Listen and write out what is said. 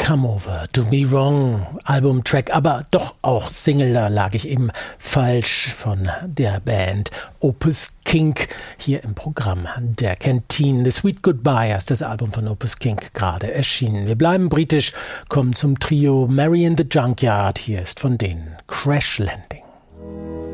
Come Over, Do Me Wrong, Albumtrack, aber doch auch Single, da lag ich eben falsch, von der Band Opus Kink hier im Programm der Canteen. The Sweet Goodbye ist das Album von Opus Kink gerade erschienen. Wir bleiben britisch, kommen zum Trio Mary in the Junkyard, hier ist von denen Crash Landing.